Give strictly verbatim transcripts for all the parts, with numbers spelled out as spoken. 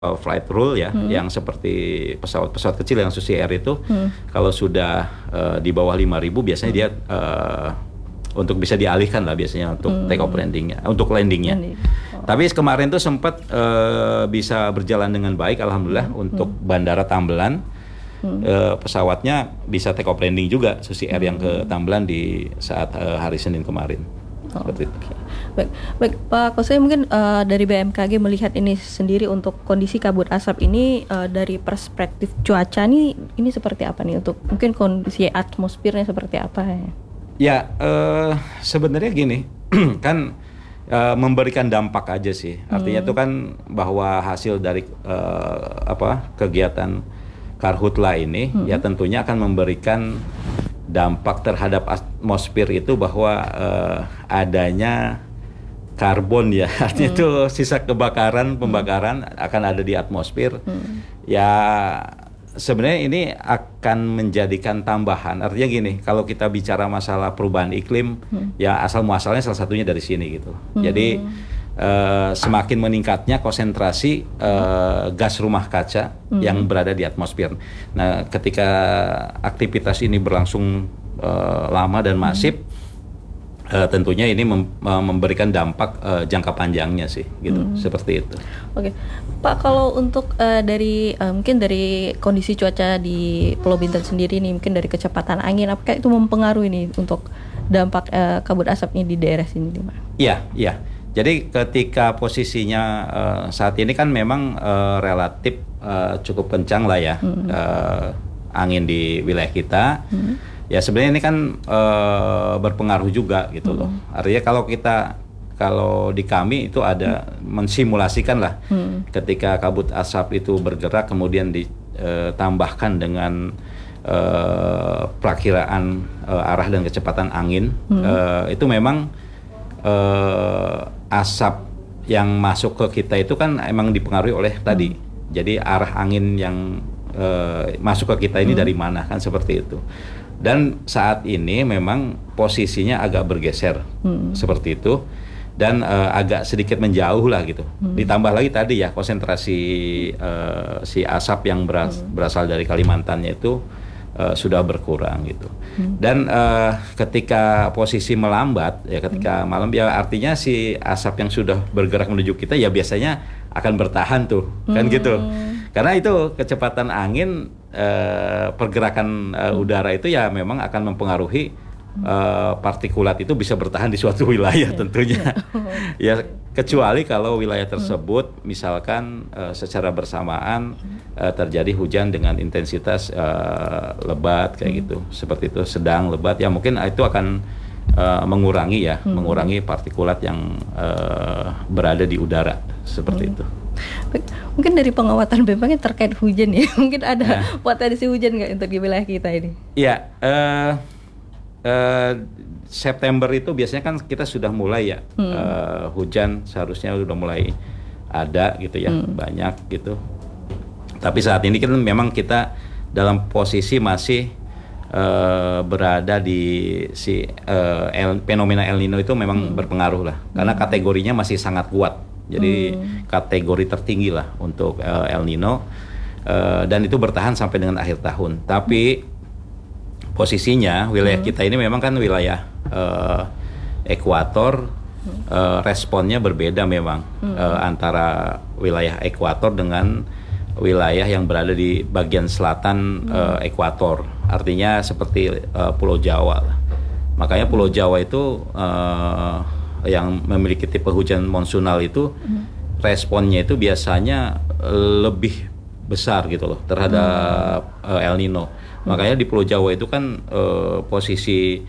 flight rule ya, hmm. yang seperti pesawat-pesawat kecil yang Susi Air itu, hmm. kalau sudah uh, di bawah lima ribu biasanya hmm. dia uh, untuk bisa dialihkan lah biasanya untuk hmm. take off landingnya, untuk landingnya. Landing. Oh. Tapi kemarin tuh sempat uh, bisa berjalan dengan baik, alhamdulillah hmm. untuk hmm. Bandara Tambelan. Hmm. Uh, pesawatnya bisa take off landing juga Susi Air hmm. yang ke Tambelan di saat uh, hari Senin kemarin. Oh, okay. Baik, baik Pak Kosai, mungkin uh, dari B M K G melihat ini sendiri untuk kondisi kabut asap ini uh, dari perspektif cuaca nih, ini seperti apa nih, untuk mungkin kondisi atmosfernya seperti apa ya? Ya uh, sebenarnya gini kan uh, memberikan dampak aja sih, artinya itu hmm. kan bahwa hasil dari uh, apa kegiatan Karhutla ini hmm. ya tentunya akan memberikan dampak terhadap atmosfer itu bahwa uh, adanya karbon ya, artinya hmm. itu sisa kebakaran pembakaran hmm. akan ada di atmosfer. Hmm. Ya sebenarnya ini akan menjadikan tambahan. Artinya gini, kalau kita bicara masalah perubahan iklim, hmm. ya asal muasalnya salah satunya dari sini gitu. Hmm. Jadi uh, semakin meningkatnya konsentrasi uh, gas rumah kaca hmm. yang berada di atmosfer. Nah, ketika aktivitas ini berlangsung uh, lama dan masif, hmm. uh, tentunya ini mem- memberikan dampak uh, jangka panjangnya sih, gitu, hmm. seperti itu. Oke, Pak, kalau untuk uh, dari uh, mungkin dari kondisi cuaca di Pulau Bintan sendiri nih, mungkin dari kecepatan angin, apakah itu mempengaruhi nih untuk dampak uh, kabut asapnya di daerah sini, Pak? Iya, iya. Jadi ketika posisinya uh, saat ini kan memang uh, relatif uh, cukup kencang lah ya hmm. uh, angin di wilayah kita. Hmm. Ya sebenarnya ini kan uh, berpengaruh juga gitu hmm. loh. Artinya kalau kita kalau di kami itu ada hmm. mensimulasikan lah hmm. ketika kabut asap itu bergerak kemudian ditambahkan dengan uh, perakiraan uh, arah dan kecepatan angin hmm. uh, itu memang Uh, asap yang masuk ke kita itu kan emang dipengaruhi oleh hmm. tadi. Jadi arah angin yang uh, masuk ke kita ini hmm. dari mana kan seperti itu. Dan saat ini memang posisinya agak bergeser hmm. seperti itu dan uh, agak sedikit menjauh lah gitu. Hmm. Ditambah lagi tadi ya konsentrasi uh, si asap yang beras, hmm. berasal dari Kalimantannya itu Uh, sudah berkurang gitu. Hmm. Dan uh, ketika posisi melambat ya ketika hmm. malam ya artinya si asap yang sudah bergerak menuju kita ya biasanya akan bertahan tuh hmm. kan gitu. Karena itu kecepatan angin uh, pergerakan uh, hmm. udara itu ya memang akan mempengaruhi uh, partikulat itu bisa bertahan di suatu wilayah tentunya. Ya kecuali kalau wilayah tersebut hmm. misalkan uh, secara bersamaan uh, terjadi hujan dengan intensitas uh, lebat kayak hmm. gitu, seperti itu sedang lebat ya mungkin itu akan uh, mengurangi ya, hmm. mengurangi partikulat yang uh, berada di udara seperti hmm. itu. Baik, mungkin dari pengamatan B M K G terkait hujan ya, mungkin ada nah. potensi hujan nggak untuk di wilayah kita ini? Iya. Uh, Uh, September itu biasanya kan kita sudah mulai ya hmm. uh, hujan seharusnya sudah mulai ada gitu ya hmm. banyak gitu. Tapi saat ini kan memang kita dalam posisi masih uh, berada di si uh, El, fenomena El Nino itu memang hmm. berpengaruh lah karena hmm. kategorinya masih sangat kuat. Jadi hmm. kategori tertinggi lah untuk uh, El Nino uh, dan itu bertahan sampai dengan akhir tahun. Tapi hmm. posisinya wilayah hmm. kita ini memang kan wilayah uh, ekuator, hmm. uh, responnya berbeda memang hmm. uh, antara wilayah ekuator dengan wilayah yang berada di bagian selatan hmm. uh, ekuator, artinya seperti uh, Pulau Jawa. Makanya Pulau Jawa itu uh, yang memiliki tipe hujan monsunal itu hmm. responnya itu biasanya lebih besar gitu loh terhadap hmm. uh, El Nino. Makanya di Pulau Jawa itu kan uh, posisi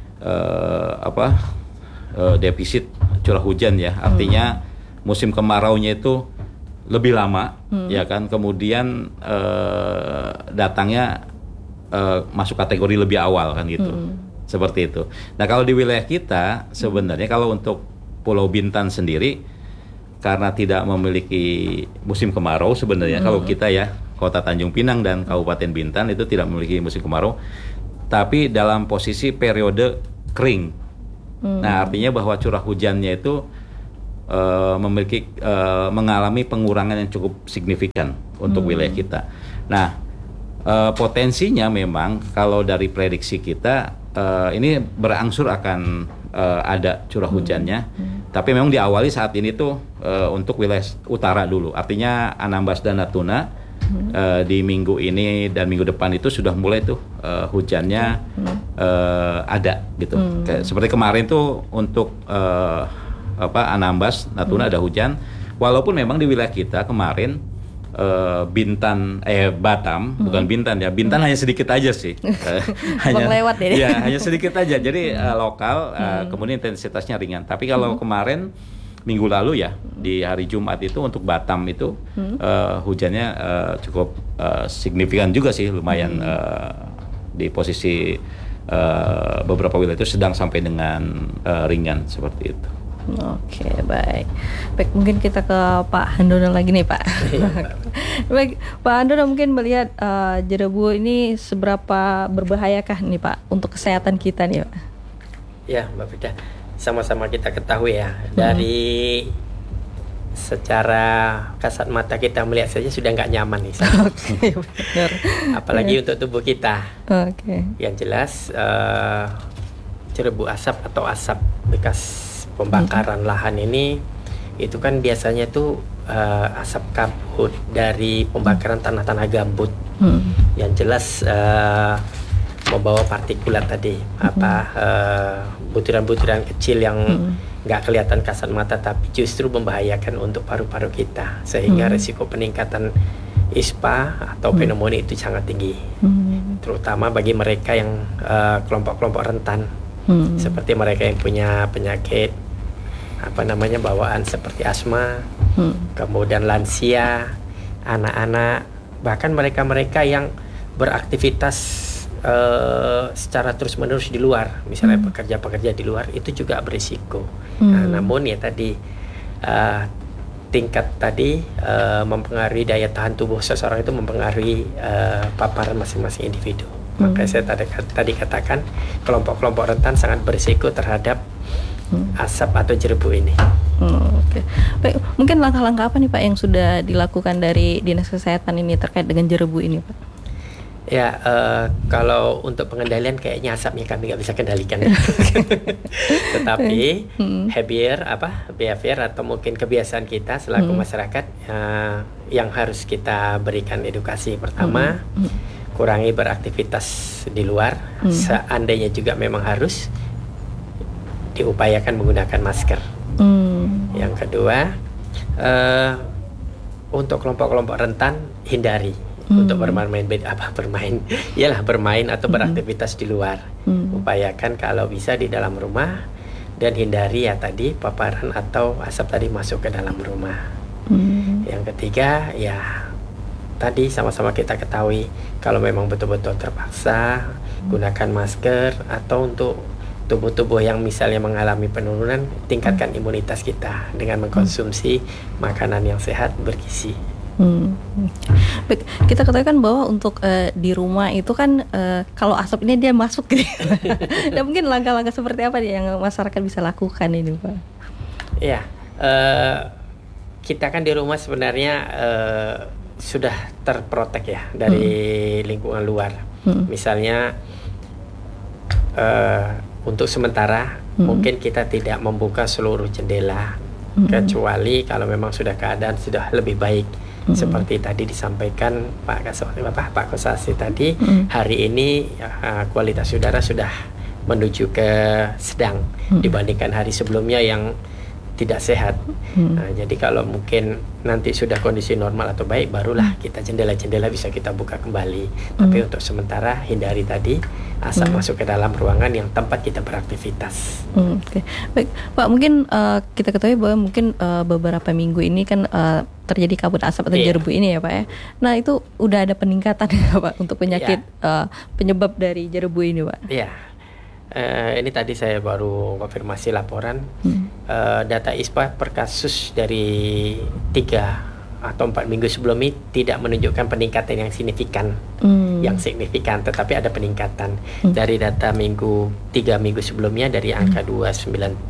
uh, apa uh, defisit curah hujan ya, artinya hmm. musim kemaraunya itu lebih lama, hmm. ya kan, kemudian uh, datangnya uh, masuk kategori lebih awal kan gitu, hmm. seperti itu. Nah kalau di wilayah kita sebenarnya hmm. kalau untuk Pulau Bintan sendiri karena tidak memiliki musim kemarau sebenarnya hmm. kalau kita ya Kota Tanjung Pinang dan Kabupaten Bintan itu tidak memiliki musim kemarau, tapi dalam posisi periode kering. Hmm. Nah, artinya bahwa curah hujannya itu uh, memiliki uh, mengalami pengurangan yang cukup signifikan untuk hmm. wilayah kita. Nah, uh, potensinya memang kalau dari prediksi kita uh, ini berangsur akan uh, ada curah hujannya. Hmm. Hmm. Tapi memang diawali saat ini tuh uh, untuk wilayah utara dulu. Artinya Anambas dan Natuna. Hmm. Uh, di minggu ini dan minggu depan itu sudah mulai tuh uh, hujannya hmm. uh, ada gitu. Hmm. Kayak, seperti kemarin tuh untuk uh, apa Anambas, Natuna hmm. ada hujan. Walaupun memang di wilayah kita kemarin uh, Bintan, eh Batam, hmm. bukan Bintan ya, Bintan hmm. hanya sedikit aja sih. uh, hanya lewat ini. Ya hanya sedikit aja. Jadi uh, lokal, uh, hmm. kemudian intensitasnya ringan. Tapi kalau hmm. kemarin minggu lalu ya di hari Jumat itu untuk Batam itu hmm. uh, hujannya uh, cukup uh, signifikan juga sih, lumayan hmm. uh, di posisi uh, beberapa wilayah itu sedang sampai dengan uh, ringan seperti itu. Oke, baik. Baik, mungkin kita ke Pak Handono lagi nih, Pak. Baik, Pak Handono mungkin melihat uh, jerebu ini seberapa berbahayakah nih, Pak, untuk kesehatan kita nih, Pak? Ya, Mbak Frida. Sama-sama kita ketahui ya, dari hmm. secara kasat mata kita melihat saja sudah nggak nyaman nih. Oke, benar. Apalagi yeah. untuk tubuh kita. Oke. Okay. Yang jelas uh, jerebu asap atau asap bekas pembakaran hmm. lahan ini itu kan biasanya tuh uh, asap kabut dari pembakaran tanah-tanah gambut. Hmm. Yang jelas uh, membawa partikulat tadi, mm-hmm. apa uh, butiran-butiran kecil yang nggak mm-hmm. kelihatan kasat mata tapi justru membahayakan untuk paru-paru kita, sehingga mm-hmm. resiko peningkatan ispa atau mm-hmm. pneumonia itu sangat tinggi, mm-hmm. terutama bagi mereka yang uh, kelompok-kelompok rentan, mm-hmm. seperti mereka yang punya penyakit apa namanya bawaan seperti asma, mm-hmm. kemudian lansia, anak-anak, bahkan mereka-mereka yang beraktivitas Uh, secara terus-menerus di luar, misalnya hmm. pekerja-pekerja di luar itu juga berisiko. Hmm. Nah, namun ya tadi uh, tingkat tadi uh, mempengaruhi daya tahan tubuh seseorang itu mempengaruhi uh, paparan masing-masing individu. Hmm. Maka saya tadi, tadi katakan kelompok-kelompok rentan sangat berisiko terhadap hmm. asap atau jerebu ini. Hmm, Oke, okay. Baik, mungkin langkah-langkah apa nih Pak yang sudah dilakukan dari Dinas Kesehatan ini terkait dengan jerebu ini, Pak? Ya, uh, kalau untuk pengendalian kayaknya asapnya kami nggak bisa kendalikan. Tetapi hmm. behavior apa behavior atau mungkin kebiasaan kita selaku hmm. masyarakat uh, yang harus kita berikan edukasi. Pertama, hmm. kurangi beraktivitas di luar. Hmm. Seandainya juga memang harus diupayakan menggunakan masker. Hmm. Yang kedua, uh, untuk kelompok-kelompok rentan hindari. Hmm. Untuk bermain apa bermain iyalah bermain atau beraktivitas hmm. di luar. Hmm. Upayakan kalau bisa di dalam rumah dan hindari ya tadi paparan atau asap tadi masuk ke dalam rumah. Hmm. Yang ketiga ya tadi sama-sama kita ketahui kalau memang betul-betul terpaksa hmm. gunakan masker, atau untuk tubuh-tubuh yang misalnya mengalami penurunan, tingkatkan hmm. imunitas kita dengan mengkonsumsi hmm. makanan yang sehat bergizi. Hmm. Baik, kita katakan bahwa untuk uh, di rumah itu kan uh, kalau asap ini dia masuk gitu. Dan mungkin langkah-langkah seperti apa yang masyarakat bisa lakukan ini, Pak? Ya, uh, kita kan di rumah sebenarnya uh, sudah terprotek ya dari hmm. lingkungan luar. Hmm. Misalnya uh, untuk sementara hmm. mungkin kita tidak membuka seluruh jendela, hmm. kecuali kalau memang sudah keadaan sudah lebih baik. Mm-hmm. Seperti tadi disampaikan Pak Kaswati, Bapak Pak Kosasi tadi, mm-hmm. hari ini uh, kualitas udara sudah menuju ke sedang mm-hmm. dibandingkan hari sebelumnya yang tidak sehat. Hmm. Nah, jadi kalau mungkin nanti sudah kondisi normal atau baik, barulah kita jendela-jendela bisa kita buka kembali. Hmm. Tapi untuk sementara hindari tadi asap hmm. masuk ke dalam ruangan yang tempat kita beraktivitas. Hmm, Oke, okay. Baik Pak, mungkin uh, kita ketahui bahwa mungkin uh, beberapa minggu ini kan uh, terjadi kabut asap atau yeah. jerebu ini ya Pak ya. Nah itu udah ada peningkatan ya Pak untuk penyakit yeah. uh, penyebab dari jerebu ini Pak? Iya. Yeah. Uh, ini tadi saya baru konfirmasi laporan hmm. uh, data ISPA per kasus dari tiga atau empat minggu sebelum ini tidak menunjukkan peningkatan yang signifikan, hmm. yang signifikan, tetapi ada peningkatan hmm. dari data minggu tiga minggu sebelumnya dari angka hmm. dua puluh sembilan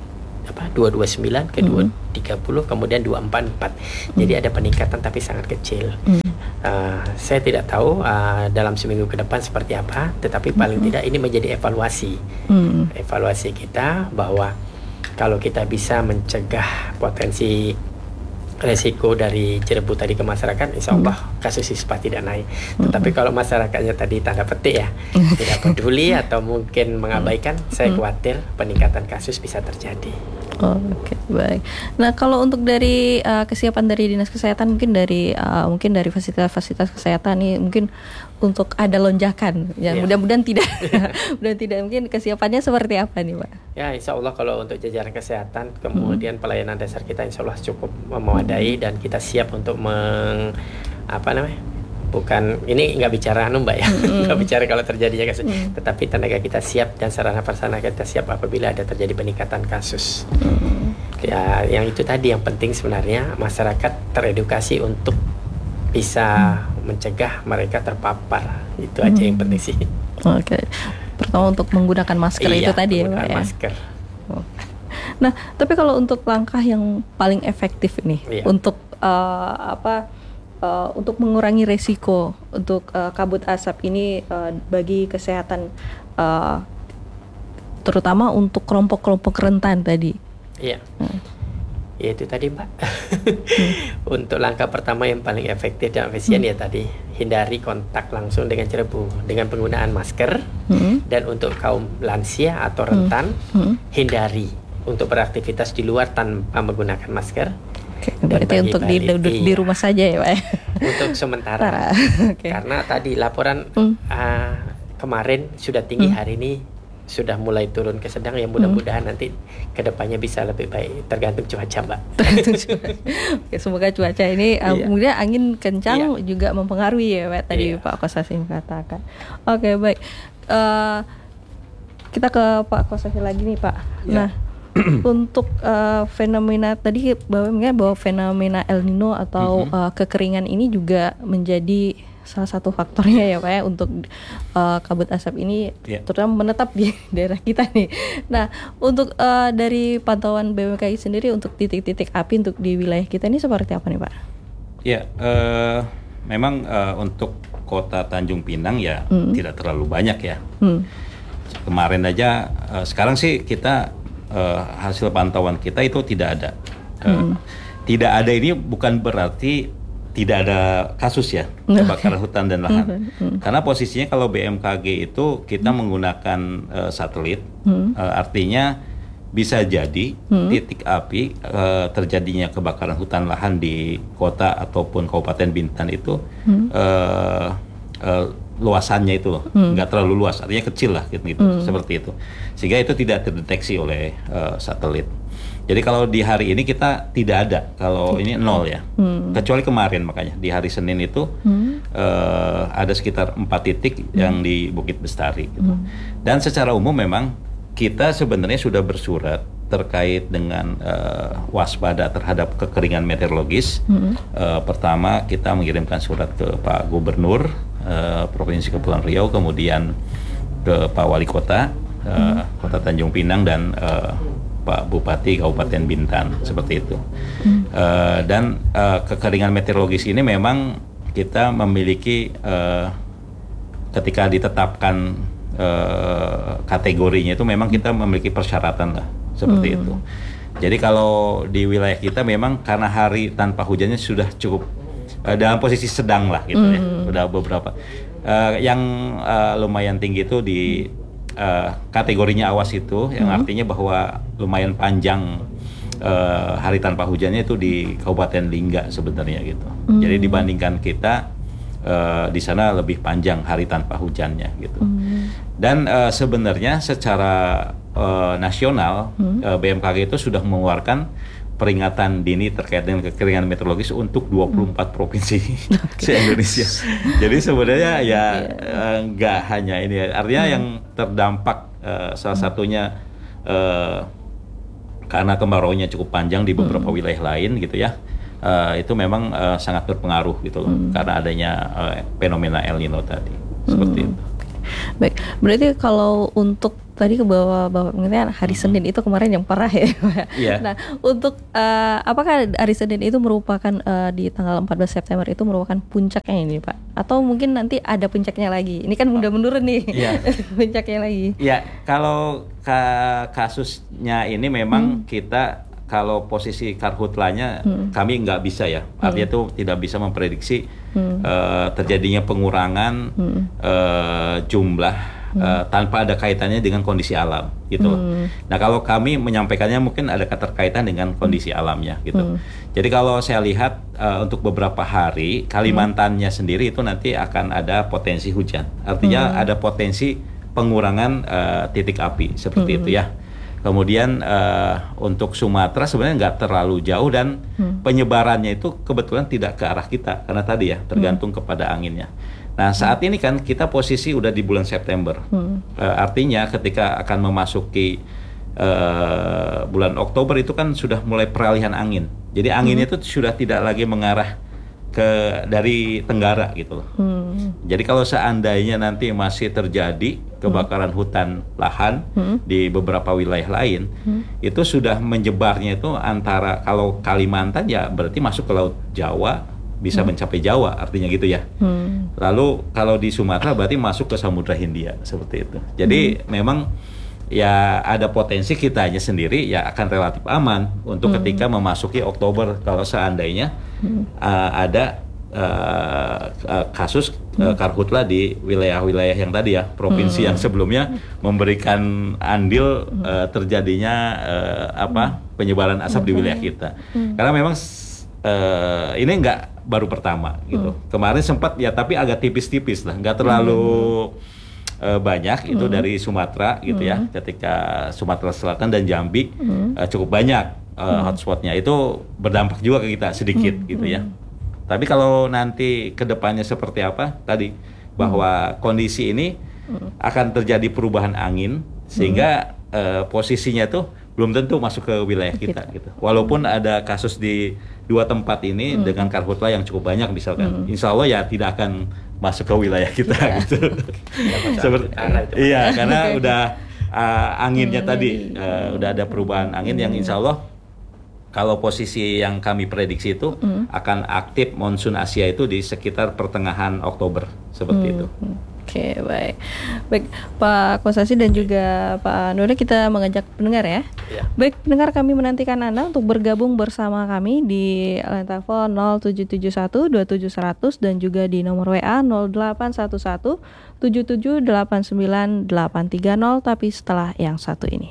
apa dua ratus dua puluh sembilan ke dua ratus tiga puluh, kemudian dua ratus empat puluh empat. Jadi ada peningkatan tapi sangat kecil. Uh, saya tidak tahu uh, dalam seminggu ke depan seperti apa, tetapi paling mm-hmm. tidak ini menjadi evaluasi mm-hmm. evaluasi kita bahwa kalau kita bisa mencegah potensi resiko dari cerebu tadi ke masyarakat, insya Allah mm-hmm. kasus ispa tidak naik. Tetapi mm-hmm. kalau masyarakatnya tadi tanda petik ya tidak peduli atau mungkin mengabaikan, mm-hmm. saya khawatir peningkatan kasus bisa terjadi. Oh, Oke, okay, baik. Nah, kalau untuk dari uh, kesiapan dari Dinas Kesehatan, mungkin dari uh, mungkin dari fasilitas-fasilitas kesehatan nih, mungkin untuk ada lonjakan, ya yeah. mudah-mudahan tidak, mudah tidak. Mungkin kesiapannya seperti apa nih, Pak? Ya, insya Allah kalau untuk jajaran kesehatan, kemudian hmm. pelayanan dasar kita insya Allah cukup memadai dan kita siap untuk meng apa namanya? Bukan, ini nggak bicara anu mbak ya, mm. nggak bicara kalau terjadinya kasus, mm. tetapi tenaga kita siap dan sarana prasarana kita siap apabila ada terjadi peningkatan kasus. Mm. Ya, yang itu tadi yang penting sebenarnya masyarakat teredukasi untuk bisa mm. mencegah mereka terpapar, itu mm. aja yang penting sih. Oke, okay. Pertama untuk menggunakan masker iya, itu tadi ya pak ya. Masker. Oh. Nah, tapi kalau untuk langkah yang paling efektif nih iya. untuk uh, apa? Uh, untuk mengurangi resiko untuk uh, kabut asap ini uh, bagi kesehatan uh, terutama untuk kelompok-kelompok rentan tadi. Iya. Hmm. Ya itu tadi Mbak. hmm. Untuk langkah pertama yang paling efektif dan efisien hmm. ya tadi hindari kontak langsung dengan cerebu dengan penggunaan masker hmm. dan untuk kaum lansia atau rentan hmm. Hmm. hindari untuk beraktivitas di luar tanpa menggunakan masker. Oke, berarti untuk di, di, di rumah saja ya Pak? Untuk sementara. Okay. Karena tadi laporan mm. uh, kemarin sudah tinggi, mm. hari ini sudah mulai turun ke sedang, ya mudah-mudahan mm. nanti kedepannya bisa lebih baik, tergantung cuaca Mbak. Tergantung cuaca. Oke, semoga cuaca ini uh, iya. kemudian angin kencang iya. juga mempengaruhi ya Pak, tadi iya. Pak Kosasim katakan. Oke baik, uh, kita ke Pak Kosasim lagi nih Pak. Iya. Nah untuk uh, fenomena tadi bahwa bahwa fenomena El Nino atau mm-hmm. uh, kekeringan ini juga menjadi salah satu faktornya ya Pak ya untuk uh, kabut asap ini yeah. terutama menetap di daerah kita nih. Nah, untuk uh, dari pantauan B M K I sendiri untuk titik-titik api untuk di wilayah kita ini seperti apa nih Pak? Ya, uh, memang uh, untuk kota Tanjung Pinang ya mm. tidak terlalu banyak ya. Mm. Kemarin aja, uh, sekarang sih kita Uh, hasil pantauan kita itu tidak ada. Uh, hmm. Tidak ada ini bukan berarti tidak ada kasus ya kebakaran hutan dan lahan. Hmm. Karena posisinya kalau B M K G itu kita hmm. menggunakan uh, satelit, hmm. uh, artinya bisa jadi hmm. titik api uh, terjadinya kebakaran hutan lahan di kota ataupun Kabupaten Bintan itu hmm. uh, uh, luasannya itu loh, hmm. nggak terlalu luas, artinya kecil lah gitu, gitu hmm. seperti itu, sehingga itu tidak terdeteksi oleh uh, satelit. Jadi kalau di hari ini kita tidak ada, kalau hmm. ini nol ya, hmm. kecuali kemarin makanya di hari Senin itu hmm. uh, ada sekitar empat titik hmm. yang di Bukit Bestari gitu. Hmm. Dan secara umum memang kita sebenarnya sudah bersurat terkait dengan uh, waspada terhadap kekeringan meteorologis. Hmm. Uh, pertama kita mengirimkan surat ke Pak Gubernur Uh, Provinsi Kepulauan Riau, kemudian ke Pak Wali Kota uh, hmm. Kota Tanjung Pinang dan uh, Pak Bupati Kabupaten Bintan seperti itu. Hmm. Uh, dan uh, kekeringan meteorologis ini memang kita memiliki uh, ketika ditetapkan uh, kategorinya itu memang kita memiliki persyaratan lah seperti hmm. itu. Jadi kalau di wilayah kita memang karena hari tanpa hujannya sudah cukup Uh, dalam posisi sedang lah gitu mm. ya, udah beberapa uh, yang uh, lumayan tinggi itu di uh, kategorinya awas itu, mm. yang artinya bahwa lumayan panjang uh, hari tanpa hujannya itu di Kabupaten Lingga sebenarnya gitu. Mm. Jadi dibandingkan kita uh, di sana lebih panjang hari tanpa hujannya gitu. Mm. Dan uh, sebenarnya secara uh, nasional mm. uh, B M K G itu sudah mengeluarkan peringatan dini terkait dengan kekeringan meteorologis untuk dua puluh empat hmm. provinsi okay. se-Indonesia. Jadi sebenarnya ya nggak yeah. uh, hanya ini, artinya hmm. yang terdampak uh, salah hmm. satunya uh, karena kemaraunya cukup panjang di beberapa hmm. wilayah lain gitu ya. Uh, itu memang uh, sangat berpengaruh gitu loh, hmm. karena adanya uh, fenomena El Nino tadi. Seperti hmm. itu. Baik, berarti kalau untuk tadi ke bawah Bapak pengertian hari hmm. Senin itu kemarin yang parah ya. Yeah. Nah, untuk uh, apakah hari Senin itu merupakan uh, di tanggal empat belas September itu merupakan puncaknya ini Pak? Atau mungkin nanti ada puncaknya lagi? Ini kan udah menurun nih. Yeah. Puncaknya lagi. Ya, yeah. Kalau ka- kasusnya ini memang hmm. kita kalau posisi karhutlanya hmm. kami nggak bisa ya, artinya itu hmm. tidak bisa memprediksi hmm. uh, terjadinya pengurangan hmm. uh, jumlah hmm. uh, tanpa ada kaitannya dengan kondisi alam gitu. Hmm. Nah kalau kami menyampaikannya mungkin ada keterkaitan dengan kondisi hmm. alamnya gitu. Hmm. Jadi kalau saya lihat uh, untuk beberapa hari Kalimantannya hmm. sendiri itu nanti akan ada potensi hujan, artinya hmm. ada potensi pengurangan uh, titik api seperti hmm. itu ya. Kemudian uh, untuk Sumatera sebenarnya nggak terlalu jauh dan hmm. penyebarannya itu kebetulan tidak ke arah kita karena tadi ya tergantung hmm. kepada anginnya. Nah saat hmm. ini kan kita posisi udah di bulan September, hmm. uh, artinya ketika akan memasuki uh, bulan Oktober itu kan sudah mulai peralihan angin. Jadi anginnya itu hmm. sudah tidak lagi mengarah ke dari tenggara gitu loh. Hmm. Jadi kalau seandainya nanti masih terjadi kebakaran hmm. hutan lahan hmm. di beberapa wilayah lain, hmm. itu sudah menyebarnya itu antara kalau Kalimantan ya berarti masuk ke Laut Jawa, bisa hmm. mencapai Jawa, artinya gitu ya. Hmm. Lalu kalau di Sumatera berarti masuk ke Samudra Hindia seperti itu. Jadi hmm. memang ya ada potensi kitanya sendiri ya akan relatif aman untuk hmm. ketika memasuki Oktober kalau seandainya hmm. uh, ada uh, uh, kasus uh, karhutla di wilayah-wilayah yang tadi ya, provinsi hmm. yang sebelumnya memberikan andil uh, terjadinya uh, apa penyebaran asap hmm. di wilayah kita. Hmm. Karena memang uh, ini nggak baru pertama gitu. Hmm. Kemarin sempat ya tapi agak tipis-tipis lah, nggak terlalu hmm. Uh, banyak itu mm. dari Sumatera gitu mm. ya, ketika Sumatera Selatan dan Jambi mm. uh, cukup banyak uh, mm. hotspotnya itu berdampak juga ke kita sedikit mm. gitu ya. Tapi kalau nanti kedepannya seperti apa tadi bahwa mm. kondisi ini mm. akan terjadi perubahan angin sehingga mm. uh, posisinya tuh belum tentu masuk ke wilayah kita gitu. Walaupun mm. ada kasus di dua tempat ini mm. dengan karhutla yang cukup banyak misalkan, mm. insya Allah ya tidak akan masuk ke wilayah kita yeah. gitu. Seperti, iya, karena udah uh, anginnya hmm. tadi uh, udah ada perubahan angin hmm. yang insya Allah kalau posisi yang kami prediksi itu hmm. akan aktif monsun Asia itu di sekitar pertengahan Oktober seperti hmm. itu. Oke, okay, baik. Baik, Pak Kosasi dan juga Pak Nuri, kita mengajak pendengar ya. ya. Baik, pendengar, kami menantikan Anda untuk bergabung bersama kami di line telepon nol tujuh tujuh satu dua tujuh seratus dan juga di nomor W A nol delapan satu satu tujuh tujuh delapan sembilan delapan tiga nol, tapi setelah yang satu ini.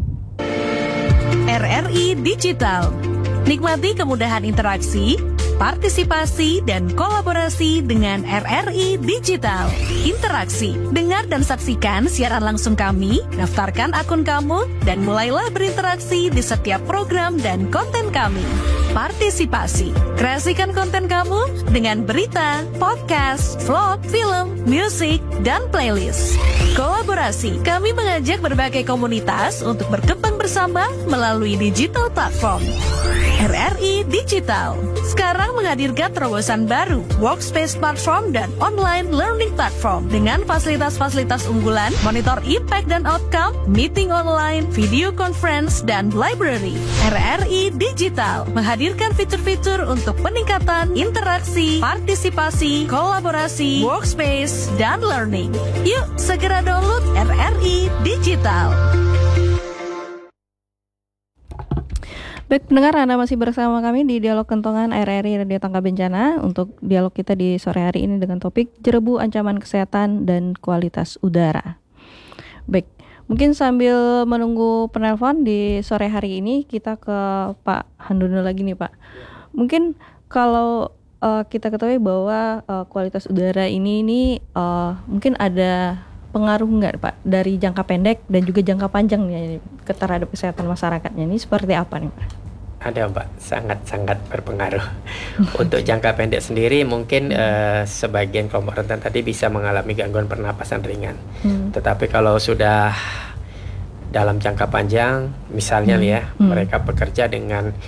R R I Digital. Nikmati kemudahan interaksi, partisipasi, dan kolaborasi dengan R R I Digital. Interaksi, dengar dan saksikan siaran langsung kami, daftarkan akun kamu, dan mulailah berinteraksi di setiap program dan konten kami. Partisipasi, kreasikan konten kamu dengan berita, podcast, vlog, film, musik, dan playlist. Kolaborasi, kami mengajak berbagai komunitas untuk berkembang bersama melalui digital platform. R R I Digital sekarang menghadirkan terobosan baru, workspace platform dan online learning platform dengan fasilitas-fasilitas unggulan, monitor impact dan outcome, meeting online, video conference, dan library. R R I Digital menghadirkan fitur-fitur untuk peningkatan interaksi, partisipasi, kolaborasi, workspace, dan learning. Yuk segera download R R I Digital. Baik pendengar, Anda masih bersama kami di Dialog Kentongan R R I Radio Tangga Bencana. Untuk dialog kita di sore hari ini dengan topik Jerebu Ancaman Kesehatan dan Kualitas Udara. Baik, mungkin sambil menunggu penelpon di sore hari ini, kita ke Pak Handono lagi nih Pak. Mungkin kalau uh, kita ketahui bahwa uh, kualitas udara ini, ini uh, mungkin ada pengaruh nggak Pak dari jangka pendek dan juga jangka panjangnya ke terhadap kesehatan masyarakatnya, ini seperti apa nih Pak? Ada Pak, sangat-sangat berpengaruh. Untuk jangka pendek sendiri mungkin uh, sebagian kelompok rentan tadi bisa mengalami gangguan pernapasan ringan. Hmm. Tetapi kalau sudah dalam jangka panjang, misalnya hmm. ya, hmm. mereka bekerja dengan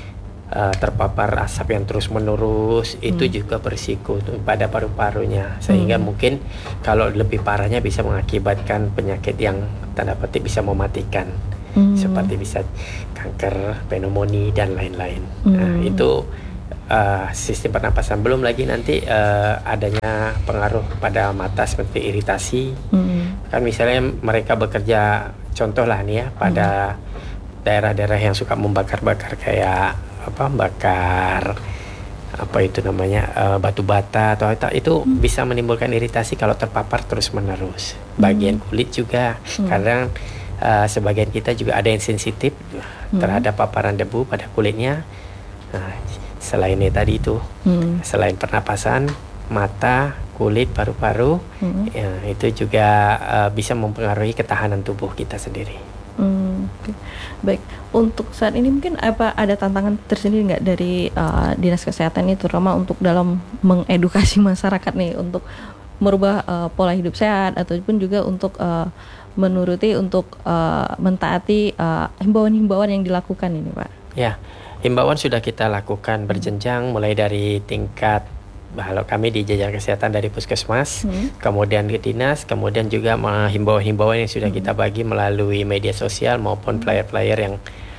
uh, terpapar asap yang terus menerus, hmm. itu juga berisiko pada paru-parunya, sehingga hmm. mungkin kalau lebih parahnya bisa mengakibatkan penyakit yang tanda petik bisa mematikan, hmm. seperti bisa kanker, pneumonia dan lain-lain. hmm. Nah, itu Uh, sistem pernapasan. Belum lagi nanti uh, adanya pengaruh pada mata seperti iritasi. Mm. Kan misalnya mereka bekerja, contoh lah nih ya, pada mm. daerah-daerah yang suka membakar-bakar kayak apa, bakar apa itu namanya uh, batu bata atau itu, mm. bisa menimbulkan iritasi kalau terpapar terus-menerus. Bagian mm. kulit juga, mm. kadang uh, sebagian kita juga ada yang sensitif mm. terhadap paparan debu pada kulitnya. Nah, selain ini tadi itu, hmm. selain pernapasan, mata, kulit, paru-paru, hmm. ya, itu juga uh, bisa mempengaruhi ketahanan tubuh kita sendiri. Hmm, okay. Baik, untuk saat ini mungkin apa ada tantangan tersendiri nggak dari uh, dinas kesehatan ini, terutama untuk dalam mengedukasi masyarakat nih untuk merubah uh, pola hidup sehat ataupun juga untuk uh, menuruti untuk uh, mentaati uh, himbauan-himbauan yang dilakukan ini, Pak? Ya. Himbauan sudah kita lakukan berjenjang, mulai dari tingkat kalau kami di jajaran kesehatan dari puskesmas, hmm. kemudian di dinas, kemudian juga himbauan-himbauan yang sudah hmm. kita bagi melalui media sosial maupun flyer-flyer yang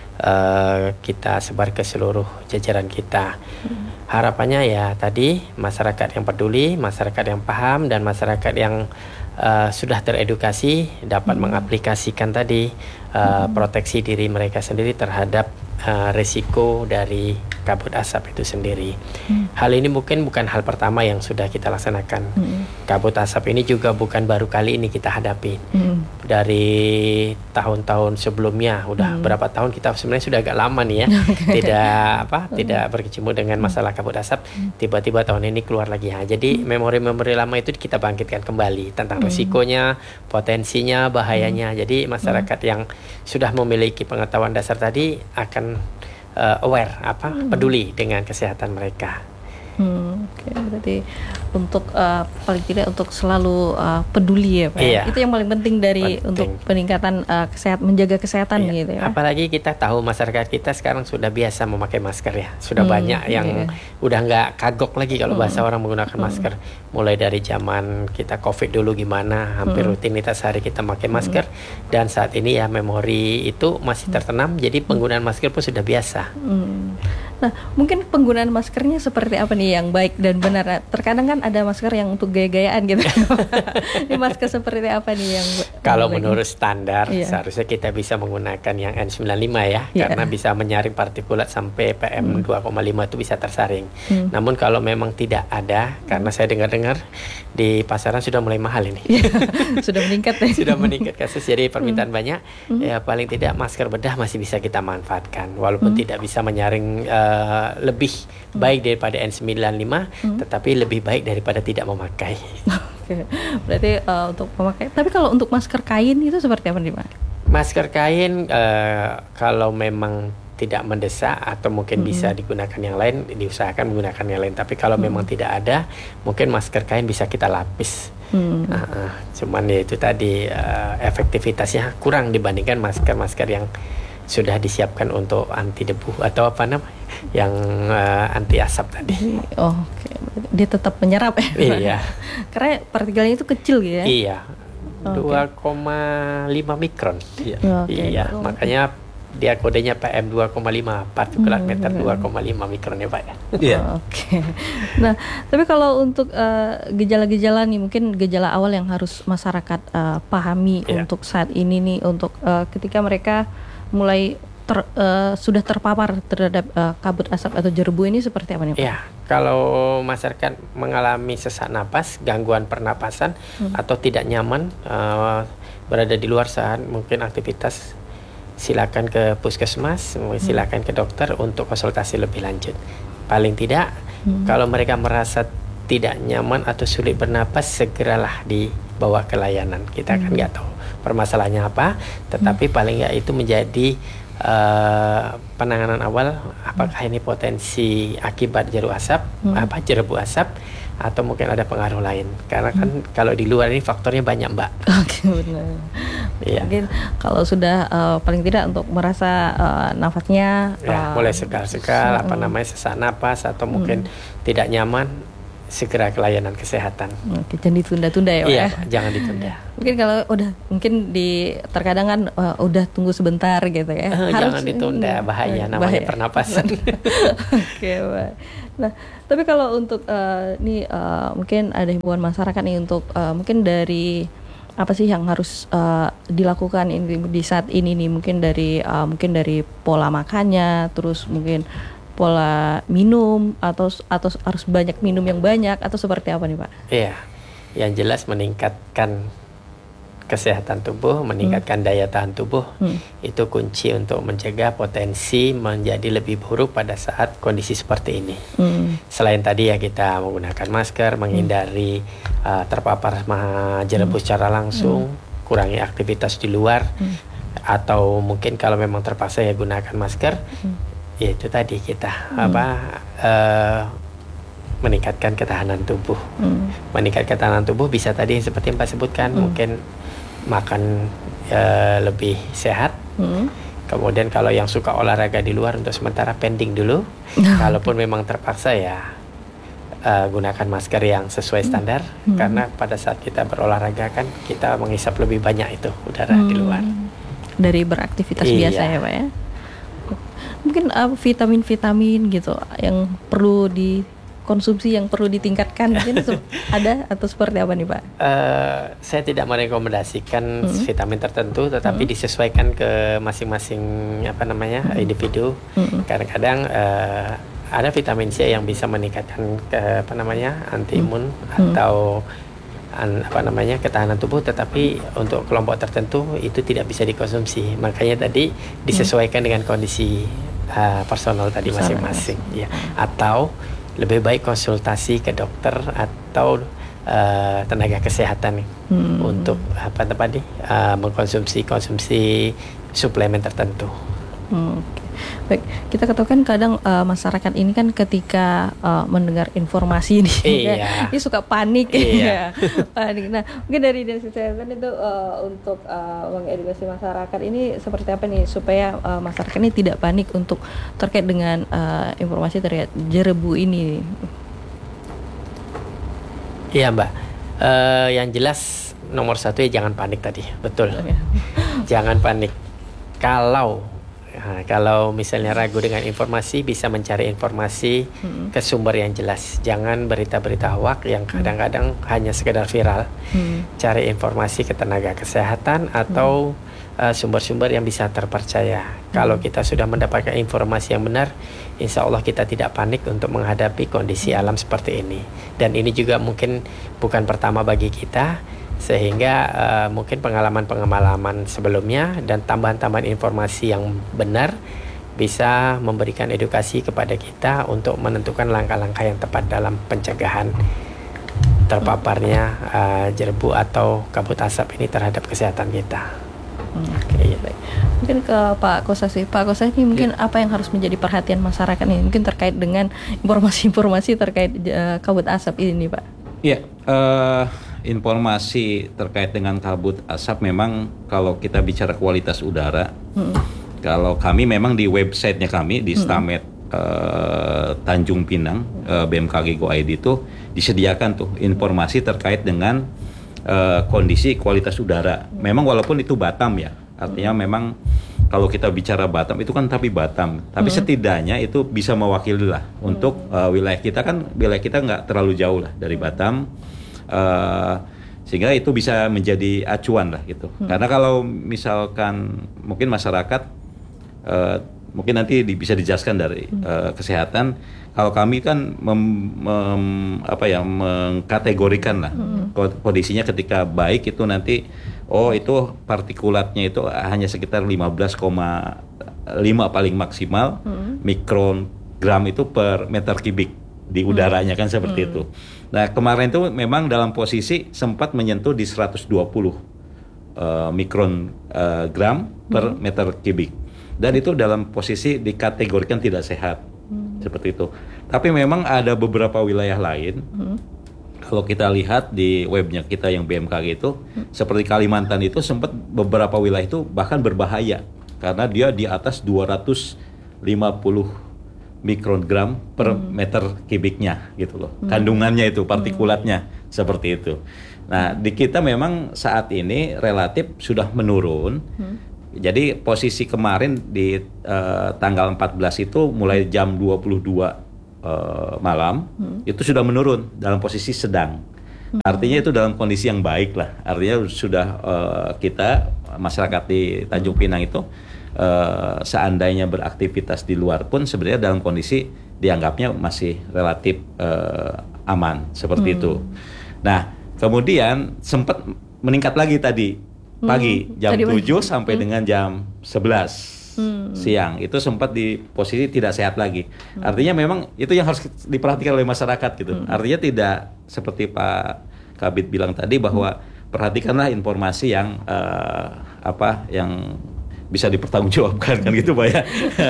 uh, kita sebar ke seluruh jajaran kita. Hmm. Harapannya ya tadi masyarakat yang peduli, masyarakat yang paham, dan masyarakat yang uh, sudah teredukasi dapat hmm. mengaplikasikan tadi uh, hmm. proteksi diri mereka sendiri terhadap Uh, resiko dari kabut asap itu sendiri. Hmm. Hal ini mungkin bukan hal pertama yang sudah kita laksanakan. Hmm. Kabut asap ini juga bukan baru kali ini kita hadapi. Hmm. Dari tahun-tahun sebelumnya, udah hmm. berapa tahun kita sebenarnya sudah agak lama nih ya, tidak apa, hmm. tidak berkecimpung dengan masalah kabut asap. Hmm. Tiba-tiba tahun ini keluar lagi ya. Jadi hmm. memori-memori lama itu kita bangkitkan kembali tentang hmm. resikonya, potensinya, bahayanya. Hmm. Jadi masyarakat hmm. yang sudah memiliki pengetahuan dasar tadi akan uh, aware apa hmm. peduli dengan kesehatan mereka. Hmm, Oke, okay. Berarti untuk uh, paling tidak untuk selalu uh, peduli ya, Pak. Iya. Itu yang paling penting dari penting. Untuk peningkatan uh, kesehatan, menjaga kesehatan iya. gitu ya. Apalagi kita tahu masyarakat kita sekarang sudah biasa memakai masker ya. Sudah hmm, banyak yang iya. udah nggak kagok lagi kalau hmm. bahasa orang menggunakan hmm. masker. Mulai dari zaman kita COVID dulu gimana, hampir hmm. rutinitas hari kita pakai masker, hmm. dan saat ini ya memori itu masih tertanam, jadi penggunaan masker pun sudah biasa. Hmm. Nah, mungkin penggunaan maskernya seperti apa nih yang baik dan benar? Terkadang kan ada masker yang untuk gaya-gayaan gitu. Ini masker seperti apa nih yang kalau yang menurut standar iya. seharusnya kita bisa menggunakan yang N sembilan puluh lima ya, iya. karena bisa menyaring partikulat sampai P M dua koma lima itu bisa tersaring. Hmm. Namun kalau memang tidak ada, karena saya dengar-dengar di pasaran sudah mulai mahal ini. Sudah meningkat ya. Sudah meningkat kasus, jadi permintaan hmm. banyak. Hmm. Ya paling tidak masker bedah masih bisa kita manfaatkan, walaupun hmm. tidak bisa menyaring uh, lebih hmm. baik daripada N sembilan puluh lima, hmm. tetapi lebih baik daripada tidak memakai. Oke, berarti uh, untuk memakai. Tapi kalau untuk masker kain itu seperti apa nih, Pak? Masker kain uh, kalau memang tidak mendesak atau mungkin mm-hmm. bisa digunakan yang lain, diusahakan menggunakan yang lain. Tapi kalau mm-hmm. memang tidak ada, mungkin masker kain bisa kita lapis. Mm-hmm. Uh, uh, cuman ya itu tadi uh, efektivitasnya kurang dibandingkan masker-masker yang sudah disiapkan untuk anti debu atau apa namanya, yang uh, anti asap tadi. Oh, oke. Okay. Dia tetap menyerap ya? Iya. Karena partikelnya itu kecil gitu ya? Iya. dua koma lima mikron. Iya. Okay. Iya. Oh, makanya dia kodenya P M dua koma lima, partikulat meter dua koma lima mikron ya, Pak ya. Iya. Oke. Nah, tapi kalau untuk uh, gejala-gejala nih, mungkin gejala awal yang harus masyarakat uh, pahami yeah. untuk saat ini nih, untuk uh, ketika mereka mulai ter, uh, sudah terpapar terhadap uh, kabut asap atau jerebu ini seperti apa nih, Pak? Iya. Kalau masyarakat mengalami sesak napas, gangguan pernapasan hmm. atau tidak nyaman uh, berada di luar saat mungkin aktivitas, silakan ke puskesmas, silakan ke dokter untuk konsultasi lebih lanjut. Paling tidak, hmm. kalau mereka merasa tidak nyaman atau sulit bernapas, segeralah dibawa ke layanan. Kita hmm. kan nggak tahu permasalahannya apa, tetapi hmm. paling nggak itu menjadi uh, penanganan awal. Apakah ini potensi akibat jeru asap, hmm. apa jerebu asap, atau mungkin ada pengaruh lain. Karena kan hmm. kalau di luar ini faktornya banyak, Mbak. Oke, benar. Iya. Mungkin kalau sudah uh, paling tidak untuk merasa uh, nafasnya ya, uh, mulai segal-segal, uh, apa namanya sesak napas atau mungkin hmm. tidak nyaman, segera ke layanan kesehatan. Oke, jangan ditunda-tunda ya, Pak. Iya, Ya? jangan ditunda. Mungkin kalau udah mungkin di terkadang kan uh, udah tunggu sebentar gitu ya. Uh, jangan ditunda, bahaya namanya bahaya. Pernapasan. Oke, Pak. Nah, tapi kalau untuk uh, nih uh, mungkin ada himbauan masyarakat nih untuk uh, mungkin dari apa sih yang harus uh, dilakukan ini di saat ini nih, mungkin dari uh, mungkin dari pola makannya, terus mungkin pola minum atau atau harus banyak minum yang banyak atau seperti apa nih, Pak? Iya, yang jelas meningkatkan kesehatan tubuh, meningkatkan hmm. daya tahan tubuh, hmm. itu kunci untuk mencegah potensi menjadi lebih buruk pada saat kondisi seperti ini. Hmm. Selain tadi ya kita menggunakan masker, menghindari hmm. uh, terpapar jerebu hmm. secara langsung, hmm. kurangi aktivitas di luar, hmm. atau mungkin kalau memang terpaksa ya gunakan masker, hmm. ya itu tadi kita hmm. apa uh, meningkatkan ketahanan tubuh. Hmm. Meningkatkan ketahanan tubuh bisa tadi seperti Mbak sebutkan, hmm. mungkin makan uh, lebih sehat. Hmm. Kemudian kalau yang suka olahraga di luar untuk sementara pending dulu. Kalaupun memang terpaksa ya uh, gunakan masker yang sesuai standar. Hmm. Karena pada saat kita berolahraga kan kita menghisap lebih banyak itu udara hmm. di luar. Dari beraktivitas iya. biasa ya, Pak ya. Mungkin uh, vitamin-vitamin gitu yang perlu di konsumsi yang perlu ditingkatkan mungkin ada atau seperti apa nih, Pak? Uh, saya tidak merekomendasikan hmm. vitamin tertentu, tetapi hmm. disesuaikan ke masing-masing apa namanya hmm. individu. Hmm. Kadang-kadang uh, ada vitamin C yang bisa meningkatkan ke, apa namanya anti imun hmm. atau an, apa namanya ketahanan tubuh, tetapi untuk kelompok tertentu itu tidak bisa dikonsumsi. Makanya tadi disesuaikan hmm. dengan kondisi uh, personal tadi masing-masing, ya. Atau lebih baik konsultasi ke dokter atau uh, tenaga kesehatan hmm. untuk apa tadi uh, mengkonsumsi konsumsi suplemen tertentu. Hmm, okay. Baik, kita katakan kadang uh, masyarakat ini kan ketika uh, mendengar informasi ini, iya. ini suka panik, iya. ya, panik. Nah, mungkin dari Dinas Kesehatan itu uh, untuk uh, mengedukasi masyarakat ini seperti apa nih supaya uh, masyarakat ini tidak panik untuk terkait dengan uh, informasi terkait jerebu ini. Iya, Mbak. Uh, yang jelas nomor satu ya jangan panik tadi, betul. Okay. Jangan panik. Kalau Nah, kalau misalnya ragu dengan informasi, bisa mencari informasi hmm. ke sumber yang jelas. Jangan berita-berita hoak yang kadang-kadang hmm. hanya sekedar viral. Hmm. Cari informasi ke tenaga kesehatan atau hmm. uh, sumber-sumber yang bisa terpercaya. Hmm. Kalau kita sudah mendapatkan informasi yang benar, insya Allah kita tidak panik untuk menghadapi kondisi alam seperti ini. Dan ini juga mungkin bukan pertama bagi kita, sehingga uh, mungkin pengalaman-pengalaman sebelumnya dan tambahan-tambahan informasi yang benar bisa memberikan edukasi kepada kita untuk menentukan langkah-langkah yang tepat dalam pencegahan terpaparnya uh, jerebu atau kabut asap ini terhadap kesehatan kita. Hmm, okay, baik. Mungkin ke Pak Kosasi. Pak Kosasi ini mungkin ya. Apa yang harus menjadi perhatian masyarakat nih? Mungkin terkait dengan informasi-informasi terkait uh, kabut asap ini, Pak. Iya. Uh... Informasi terkait dengan kabut asap memang kalau kita bicara kualitas udara, hmm. kalau kami memang di websitenya kami di Stamed hmm. uh, Tanjung Pinang uh, B M K G Go I D itu disediakan tuh informasi terkait dengan uh, kondisi kualitas udara. Memang walaupun itu Batam ya, artinya hmm. memang kalau kita bicara Batam itu kan tapi Batam, tapi hmm. setidaknya itu bisa mewakili lah hmm. untuk uh, wilayah kita kan wilayah kita nggak terlalu jauh lah dari Batam. Uh, sehingga itu bisa menjadi acuan lah gitu. Hmm. Karena kalau misalkan mungkin masyarakat uh, mungkin nanti di, bisa dijelaskan dari hmm. uh, kesehatan. Kalau kami kan mem, mem, apa ya mengkategorikan lah hmm. kondisinya ketika baik itu nanti oh itu partikulatnya itu hanya sekitar lima belas koma lima paling maksimal hmm. mikrogram itu per meter kubik di udaranya kan seperti hmm. itu. Nah kemarin itu memang dalam posisi sempat menyentuh di seratus dua puluh uh, mikron uh, gram per hmm. meter kubik. Dan itu dalam posisi dikategorikan tidak sehat hmm. seperti itu. Tapi memang ada beberapa wilayah lain, hmm. kalau kita lihat di webnya kita yang B M K G itu, hmm. seperti Kalimantan itu sempat beberapa wilayah itu bahkan berbahaya karena dia di atas dua ratus lima puluh mikrogram per hmm. meter kubiknya gitu loh. Hmm. Kandungannya itu, partikulatnya hmm. seperti itu. Nah, di kita memang saat ini relatif sudah menurun. Hmm. Jadi posisi kemarin di uh, tanggal empat belas itu mulai jam dua puluh dua uh, malam hmm. itu sudah menurun dalam posisi sedang. Hmm. Artinya itu dalam kondisi yang baik lah. Artinya sudah uh, kita masyarakat di Tanjung Pinang itu uh, seandainya beraktivitas di luar pun sebenarnya dalam kondisi dianggapnya masih relatif uh, aman seperti hmm. itu. Nah, kemudian sempat meningkat lagi tadi pagi hmm, jam tujuh sampai hmm. dengan jam sebelas hmm. siang itu sempat di posisi tidak sehat lagi. Hmm. Artinya memang itu yang harus diperhatikan oleh masyarakat gitu. Hmm. Artinya tidak seperti Pak Kabid bilang tadi bahwa hmm. perhatikanlah informasi yang uh, apa yang bisa dipertanggungjawabkan kan gitu Pak ya.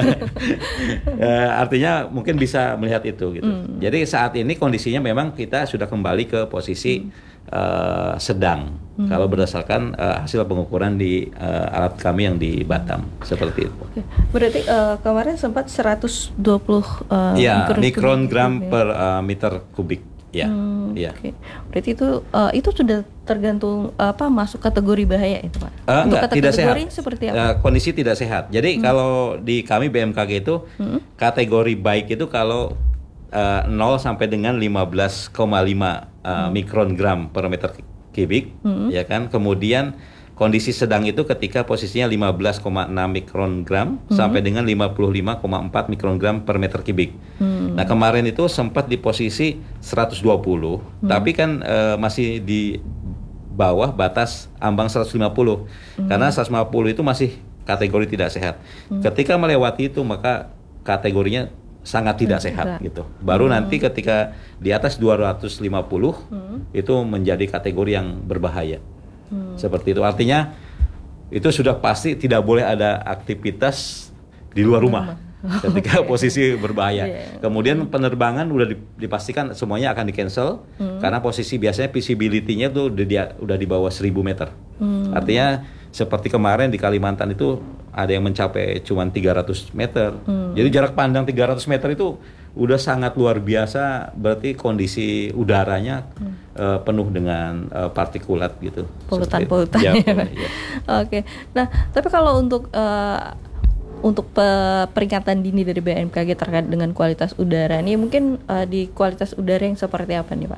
uh, artinya mungkin bisa melihat itu gitu. Hmm. Jadi saat ini kondisinya memang kita sudah kembali ke posisi hmm. uh, sedang hmm. kalau berdasarkan uh, hasil pengukuran di uh, alat kami yang di Batam seperti itu. Oke. Berarti uh, kemarin sempat seratus dua puluh uh, ya, mikrogram per uh, meter kubik. Ya, hmm, ya. Okay. Berarti itu uh, itu sudah tergantung uh, apa masuk kategori bahaya itu Pak? Uh, Untuk enggak, tidak sehat. Seperti apa? Uh, kondisi tidak sehat. Jadi hmm. kalau di kami B M K G itu hmm. kategori baik itu kalau uh, nol sampai dengan lima belas koma lima uh, hmm. mikrogram per meter kubik, hmm. ya kan. Kemudian kondisi sedang itu ketika posisinya lima belas koma enam mikrogram hmm. sampai dengan lima puluh lima koma empat mikrogram per meter kubik. Hmm. Nah kemarin itu sempat di posisi seratus dua puluh, hmm. tapi kan e, masih di bawah batas ambang seratus lima puluh. Hmm. Karena seratus lima puluh itu masih kategori tidak sehat. Hmm. Ketika melewati itu maka kategorinya sangat tidak hmm, sehat tidak. gitu. Baru hmm. nanti ketika di atas dua ratus lima puluh hmm. itu menjadi kategori yang berbahaya. Hmm. Seperti itu. Artinya itu sudah pasti tidak boleh ada aktivitas di luar rumah ketika posisi berbahaya. Yeah. Kemudian penerbangan udah dipastikan semuanya akan di-cancel hmm. karena posisi biasanya visibility-nya tuh udah di, udah di bawah seribu meter. Hmm. Artinya seperti kemarin di Kalimantan itu ada yang mencapai cuma tiga ratus meter. Hmm. Jadi jarak pandang tiga ratus meter itu udah sangat luar biasa, berarti kondisi udaranya hmm. uh, penuh dengan uh, partikulat gitu. Polutan-polutan. Ya, ya. Ya. Oke. Nah, tapi kalau untuk uh, untuk pe- peringatan dini dari B M K G terkait dengan kualitas udara ini mungkin uh, di kualitas udara yang seperti apa nih Pak?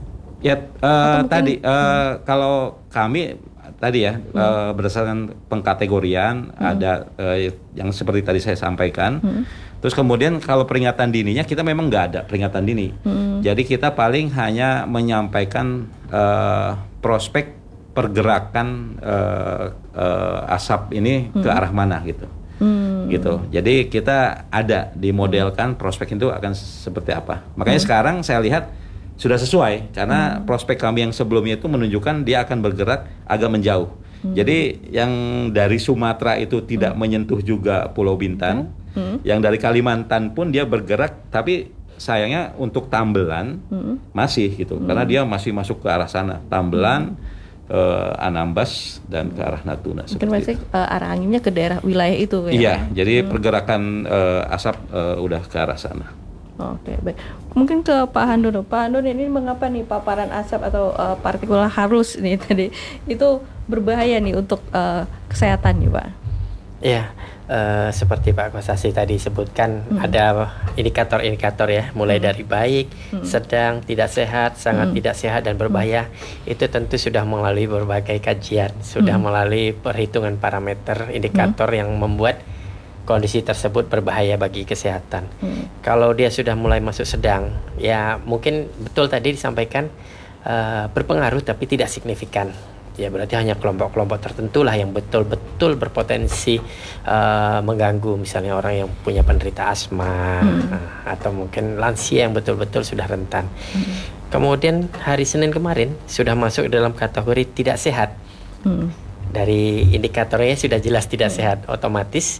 Ya uh, mungkin, tadi uh, hmm. kalau kami tadi ya hmm. uh, berdasarkan pengkategorian hmm. ada uh, yang seperti tadi saya sampaikan. Hmm. Terus kemudian kalau peringatan dininya kita memang nggak ada peringatan dini. Hmm. Jadi kita paling hanya menyampaikan uh, prospek pergerakan uh, uh, asap ini hmm. ke arah mana gitu. Hmm. gitu. Jadi kita ada dimodelkan prospek itu akan seperti apa. Makanya hmm. sekarang saya lihat sudah sesuai karena hmm. prospek kami yang sebelumnya itu menunjukkan dia akan bergerak agak menjauh. Hmm. Jadi yang dari Sumatera itu tidak hmm. menyentuh juga Pulau Bintan. Hmm. Yang dari Kalimantan pun dia bergerak, tapi sayangnya untuk Tambelan hmm. masih gitu, hmm. karena dia masih masuk ke arah sana. Tambelan, hmm. uh, Anambas dan ke arah Natuna. Mungkin masih uh, arah anginnya ke daerah wilayah itu ya. Iya, jadi hmm. pergerakan uh, asap uh, udah ke arah sana. Oke, baik. Mungkin ke Pak Handono. Pak Handono, ini mengapa nih paparan asap atau uh, partikulat halus nih tadi itu berbahaya nih untuk uh, kesehatan nih Pak? Iya, uh, seperti Pak Kosasi tadi sebutkan hmm. ada indikator-indikator ya, mulai hmm. dari baik, hmm. sedang, tidak sehat, sangat hmm. tidak sehat dan berbahaya. Hmm. Itu tentu sudah melalui berbagai kajian, sudah hmm. melalui perhitungan parameter indikator hmm. yang membuat kondisi tersebut berbahaya bagi kesehatan. Hmm. Kalau dia sudah mulai masuk sedang, ya mungkin betul tadi disampaikan uh, berpengaruh tapi tidak signifikan. Ya berarti hanya kelompok-kelompok tertentu lah yang betul-betul berpotensi uh, mengganggu, misalnya orang yang punya penderita asma hmm. atau mungkin lansia yang betul-betul sudah rentan. Hmm. Kemudian hari Senin kemarin sudah masuk dalam kategori tidak sehat. Hmm. Dari indikatornya sudah jelas tidak hmm. sehat, otomatis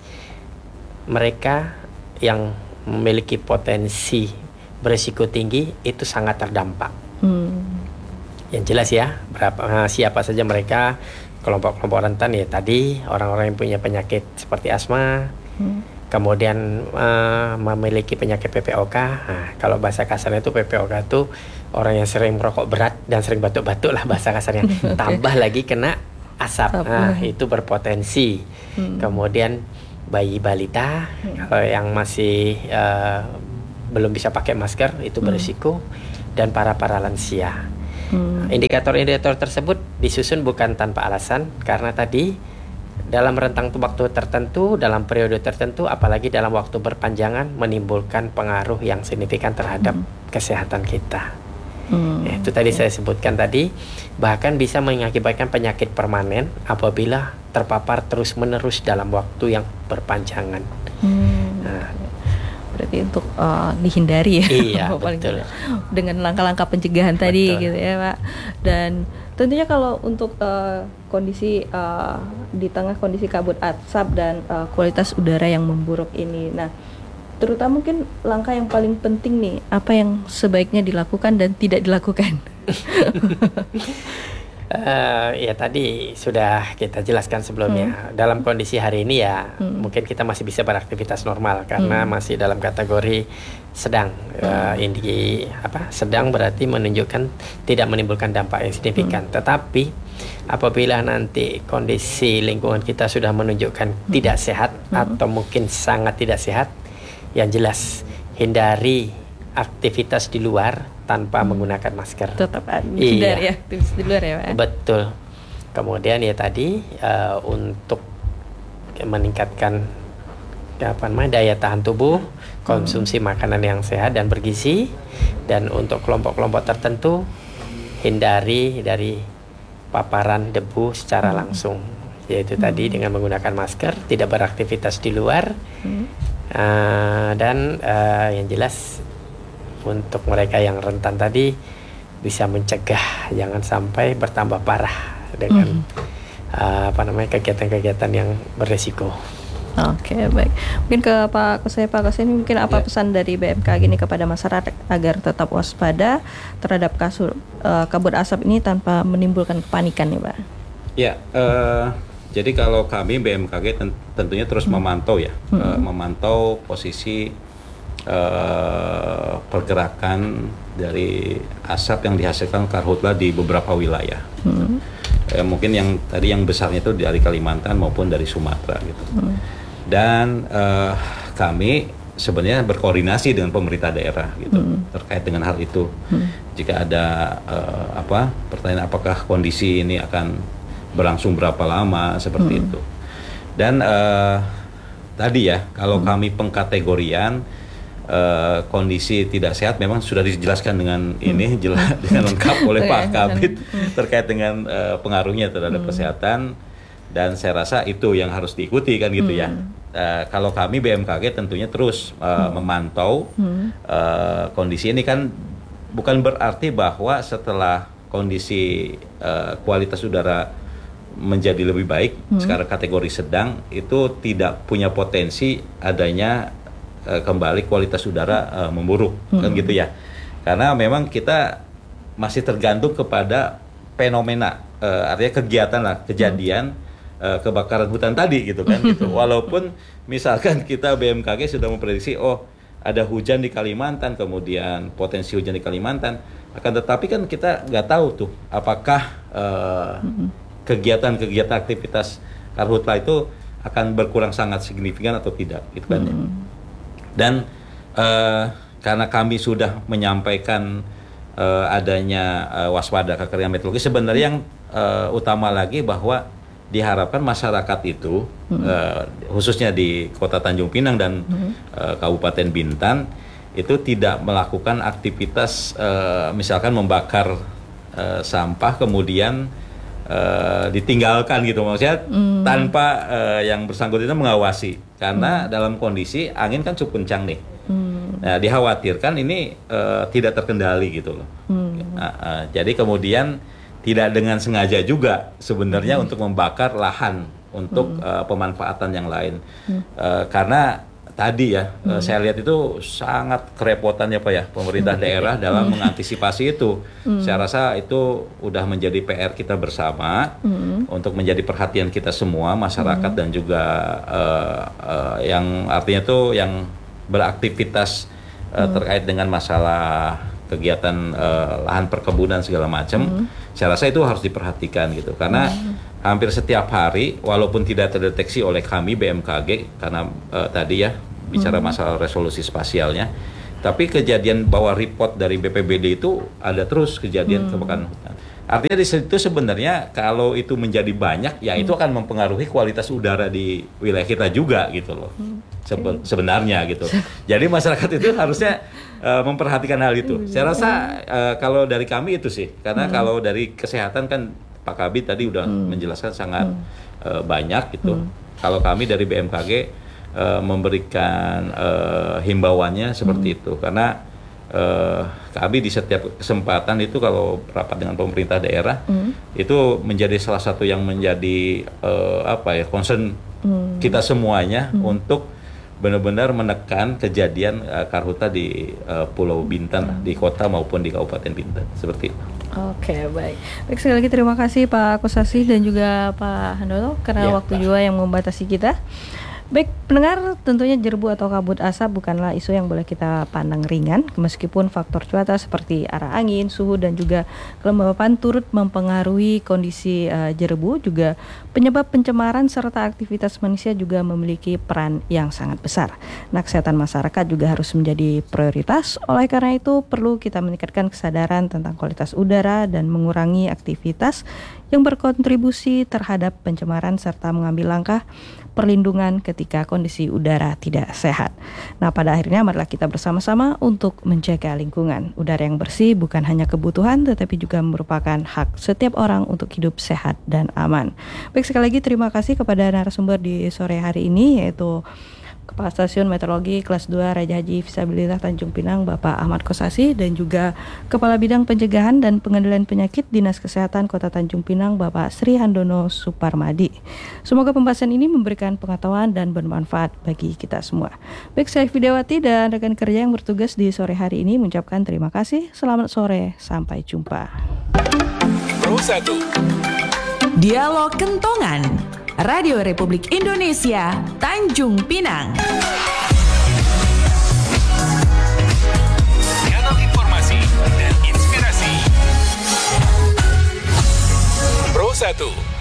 mereka yang memiliki potensi berisiko tinggi itu sangat terdampak. Hmm. Yang jelas ya, berapa siapa saja mereka, kelompok-kelompok rentan ya tadi orang-orang yang punya penyakit seperti asma, hmm. kemudian uh, memiliki penyakit P P O K. Nah, kalau bahasa kasarnya itu P P O K itu orang yang sering merokok berat dan sering batuk-batuk lah bahasa kasarnya. Okay. Tambah lagi kena asap, nah itu berpotensi. Hmm. Kemudian bayi balita, hmm. kalau yang masih uh, belum bisa pakai masker itu berisiko, hmm. dan para para lansia. Hmm. Indikator-indikator tersebut disusun bukan tanpa alasan, karena tadi dalam rentang waktu tertentu, dalam periode tertentu, apalagi dalam waktu berpanjangan menimbulkan pengaruh yang signifikan terhadap hmm. kesehatan kita. Hmm. Ya, itu tadi saya sebutkan tadi, bahkan bisa mengakibatkan penyakit permanen apabila terpapar terus-menerus dalam waktu yang berpanjangan. Hmm. Nah, berarti untuk uh, dihindari ya. Iya, betul. Dengan langkah-langkah pencegahan tadi, betul. gitu ya, Pak. Dan tentunya kalau untuk uh, kondisi uh, di tengah kondisi kabut asap dan uh, kualitas udara yang memburuk ini, nah, terutama mungkin langkah yang paling penting nih, apa yang sebaiknya dilakukan dan tidak dilakukan? Uh, ya tadi sudah kita jelaskan sebelumnya. Hmm. Dalam kondisi hari ini ya hmm. mungkin kita masih bisa beraktivitas normal karena hmm. masih dalam kategori sedang. Hmm. Uh, indi apa? Sedang berarti menunjukkan tidak menimbulkan dampak yang signifikan. Hmm. Tetapi apabila nanti kondisi lingkungan kita sudah menunjukkan hmm. tidak sehat hmm. atau mungkin sangat tidak sehat, yang jelas hindari aktivitas di luar tanpa hmm. menggunakan masker. Tetap hindari iya. aktivitas di luar ya, Pak. Betul. Kemudian ya tadi uh, untuk meningkatkan apa namanya daya tahan tubuh, konsumsi hmm. makanan yang sehat dan bergizi, dan untuk kelompok-kelompok tertentu hindari dari paparan debu secara hmm. langsung, yaitu hmm. tadi dengan menggunakan masker, tidak beraktivitas di luar, hmm. uh, dan uh, yang jelas untuk mereka yang rentan tadi bisa mencegah jangan sampai bertambah parah dengan mm. uh, apa namanya kegiatan-kegiatan yang beresiko. Oke, okay, baik. Mungkin ke Pak Kose, Pak Kose, ini mungkin apa ya. pesan dari B M K G ini kepada masyarakat agar tetap waspada terhadap kasus uh, kabut asap ini tanpa menimbulkan kepanikan nih, Pak? Ya, uh, jadi kalau kami B M K G ten- tentunya terus hmm. memantau ya, hmm. uh, memantau posisi Uh, pergerakan dari asap yang dihasilkan karhutla di beberapa wilayah. Hmm. Eh, mungkin yang tadi yang besarnya itu dari Kalimantan maupun dari Sumatera gitu. Hmm. Dan uh, kami sebenarnya berkoordinasi dengan pemerintah daerah gitu hmm. terkait dengan hal itu. Hmm. Jika ada uh, apa pertanyaan apakah kondisi ini akan berlangsung berapa lama seperti hmm. itu. Dan uh, tadi ya kalau hmm. kami pengkategorian Uh, kondisi tidak sehat memang sudah dijelaskan dengan hmm. ini jelas dengan lengkap oleh Pak Kabid hmm. terkait dengan uh, pengaruhnya terhadap hmm. kesehatan, dan saya rasa itu yang harus diikuti kan gitu hmm. ya. Uh, kalau kami B M K G tentunya terus uh, hmm. memantau hmm. uh, kondisi ini, kan bukan berarti bahwa setelah kondisi uh, kualitas udara menjadi lebih baik hmm. sekarang kategori sedang itu tidak punya potensi adanya kembali kualitas udara uh, memburuk hmm. kan gitu ya, karena memang kita masih tergantung kepada fenomena uh, artinya kegiatan lah kejadian hmm. uh, kebakaran hutan tadi gitu kan gitu. Walaupun misalkan kita B M K G sudah memprediksi oh ada hujan di Kalimantan, kemudian potensi hujan di Kalimantan, akan tetapi kan kita nggak tahu tuh apakah uh, hmm. kegiatan-kegiatan aktivitas karhutla itu akan berkurang sangat signifikan atau tidak gitu kan hmm. ya. Dan uh, karena kami sudah menyampaikan uh, adanya uh, waspada kekeringan meteorologi, sebenarnya yang uh, utama lagi bahwa diharapkan masyarakat itu hmm. uh, khususnya di Kota Tanjung Pinang dan hmm. uh, Kabupaten Bintan itu tidak melakukan aktivitas uh, misalkan membakar uh, sampah kemudian uh, ditinggalkan gitu, maksudnya hmm. tanpa uh, yang bersangkutan itu mengawasi. Karena hmm. dalam kondisi angin kan cukup kencang nih, hmm. nah dikhawatirkan ini uh, tidak terkendali gitu loh. Hmm. Nah, uh, jadi kemudian tidak dengan sengaja juga sebenarnya hmm. untuk membakar lahan untuk hmm. uh, pemanfaatan yang lain, hmm. uh, karena tadi ya, hmm. saya lihat itu sangat kerepotan ya Pak ya pemerintah hmm. daerah dalam hmm. mengantisipasi itu. Hmm. Saya rasa itu udah menjadi P R kita bersama hmm. untuk menjadi perhatian kita semua masyarakat hmm. dan juga uh, uh, yang artinya tuh yang beraktivitas uh, hmm. terkait dengan masalah kegiatan uh, lahan perkebunan segala macam. Hmm. Saya rasa itu harus diperhatikan gitu karena hmm. hampir setiap hari walaupun tidak terdeteksi oleh kami B M K G karena uh, tadi ya bicara hmm. masalah resolusi spasialnya, tapi kejadian bahwa report dari B P B D itu ada terus kejadian hmm. kebakaran hutan. Artinya di situ sebenarnya kalau itu menjadi banyak ya hmm. itu akan mempengaruhi kualitas udara di wilayah kita juga gitu loh. Hmm. Sebe- sebenarnya gitu. Jadi masyarakat itu harusnya uh, memperhatikan hal itu. Saya rasa uh, kalau dari kami itu sih, karena hmm. kalau dari kesehatan kan Pak Kabid tadi udah hmm. menjelaskan sangat hmm. uh, banyak gitu. Hmm. Kalau kami dari B M K G uh, memberikan uh, himbauannya seperti hmm. itu, karena uh, kami di setiap kesempatan itu kalau rapat dengan pemerintah daerah hmm. itu menjadi salah satu yang menjadi uh, apa ya concern hmm. kita semuanya hmm. untuk benar-benar menekan kejadian uh, karhutla di uh, Pulau Bintan, hmm. di kota maupun di Kabupaten Bintan, seperti itu. Oke, baik. Baik, sekali lagi terima kasih Pak Kosasih dan juga Pak Handoko karena ya, waktu Pak. juga yang membatasi kita. Baik, pendengar, tentunya jerbu atau kabut asap bukanlah isu yang boleh kita pandang ringan, meskipun faktor cuaca seperti arah angin, suhu, dan juga kelembapan turut mempengaruhi kondisi uh, jerbu. Juga penyebab pencemaran serta aktivitas manusia juga memiliki peran yang sangat besar. Nah, kesehatan masyarakat juga harus menjadi prioritas. Oleh karena itu, perlu kita meningkatkan kesadaran tentang kualitas udara dan mengurangi aktivitas yang berkontribusi terhadap pencemaran serta mengambil langkah perlindungan ketika kondisi udara tidak sehat. Nah, pada akhirnya marilah kita bersama-sama untuk menjaga lingkungan. Udara yang bersih bukan hanya kebutuhan tetapi juga merupakan hak setiap orang untuk hidup sehat dan aman. Baik, sekali lagi terima kasih kepada narasumber di sore hari ini, yaitu Kepala Stasiun Meteorologi Kelas dua Raja Haji Visabilitas Tanjung Pinang Bapak Ahmad Kosasih dan juga Kepala Bidang Pencegahan dan Pengendalian Penyakit Dinas Kesehatan Kota Tanjung Pinang Bapak Sri Handono Suparmadi. Semoga pembahasan ini memberikan pengetahuan dan bermanfaat bagi kita semua. Baik, saya Fidiawati dan rekan kerja yang bertugas di sore hari ini mengucapkan terima kasih. Selamat sore, sampai jumpa. Pro satu Dialog Kentongan Radio Republik Indonesia, Tanjung Pinang. Kanal informasi dan inspirasi. Pro satu